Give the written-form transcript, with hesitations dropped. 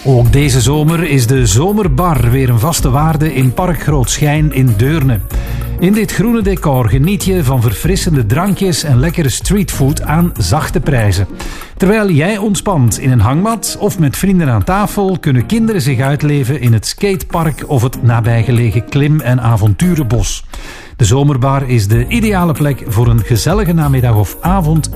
Ook deze zomer is de zomerbar weer een vaste waarde in Park Grootschijn in Deurne. In dit groene decor geniet je van verfrissende drankjes en lekkere streetfood aan zachte prijzen. Terwijl jij ontspant in een hangmat of met vrienden aan tafel, kunnen kinderen zich uitleven in het skatepark of het nabijgelegen klim- en avonturenbos. De zomerbar is de ideale plek voor een gezellige namiddag of avond